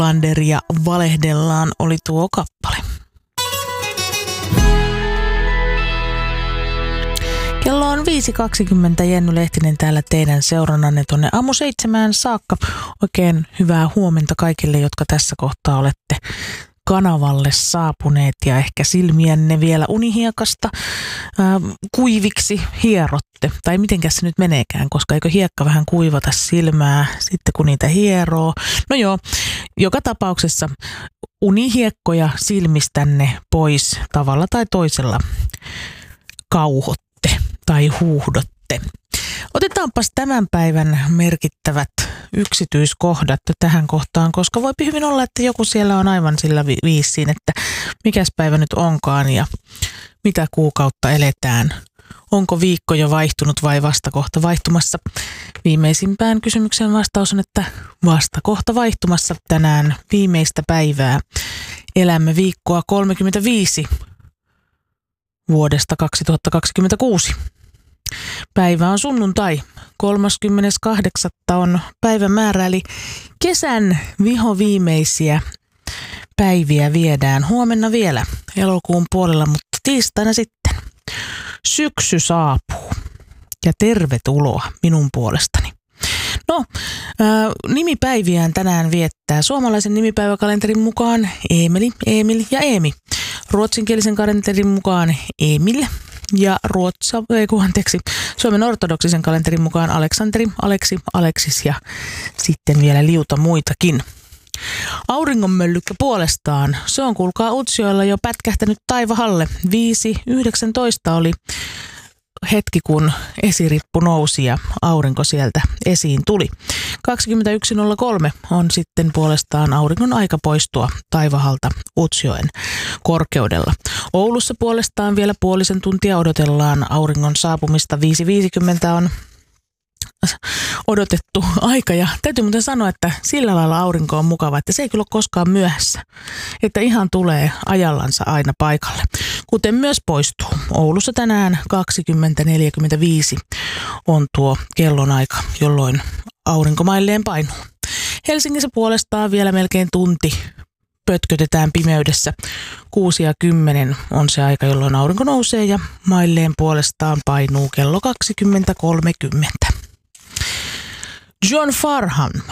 Landeria valehdellaan oli tuo kappale. Kello on 5.20. Jenny Lehtinen täällä teidän seurannanne tuonne aamu 7 saakka. Oikein hyvää huomenta kaikille, jotka tässä kohtaa olette kanavalle saapuneet ja ehkä silmiänne vielä unihiekasta kuiviksi hierotte. Tai mitenkäs se nyt meneekään, koska eikö hiekka vähän kuivata silmää sitten kun niitä hieroo. No joo, joka tapauksessa unihiekkoja silmistänne pois tavalla tai toisella kauhotte tai huuhdotte. Otetaanpas tämän päivän merkittävät yksityiskohdat tähän kohtaan, koska voi hyvin olla, että joku siellä on aivan sillä viisiin, että mikäs päivä nyt onkaan ja mitä kuukautta eletään. Onko viikko jo vaihtunut vai vasta kohta vaihtumassa? Viimeisimpään kysymyksen vastaus on, että vasta kohta vaihtumassa tänään viimeistä päivää. Elämme viikkoa 35 vuodesta 2026. Päivä on sunnuntai. 38. on päivämäärä, eli kesän vihoviimeisiä päiviä viedään huomenna vielä elokuun puolella, mutta tiistaina sitten. Syksy saapuu ja tervetuloa minun puolestani. No, nimipäiviään tänään viettää suomalaisen nimipäiväkalenterin mukaan Emil ja Eemi. Ruotsinkielisen kalenterin mukaan Emil ja Suomen ortodoksisen kalenterin mukaan Aleksanteri, Aleksi, Aleksis ja sitten vielä liuta muitakin. Auringonmöllykkä puolestaan, se on kuulkaa Utsjoella jo pätkähtänyt taivahalle. 5.19 oli hetki, kun esirippu nousi ja aurinko sieltä esiin tuli. 21.03 on sitten puolestaan auringon aika poistua taivahalta Utsjoen korkeudella. Oulussa puolestaan vielä puolisen tuntia odotellaan auringon saapumista. 5.50 on odotettu aika ja täytyy muuten sanoa, että sillä lailla aurinko on mukava, että se ei kyllä ole koskaan myöhässä, että ihan tulee ajallansa aina paikalle, kuten myös poistuu. Oulussa tänään 20.45 on tuo kellonaika, jolloin aurinko mailleen painuu. Helsingissä puolestaan vielä melkein tunti pötkötetään pimeydessä. 6.10 on se aika, jolloin aurinko nousee ja mailleen puolestaan painuu kello 20.30. John Farnham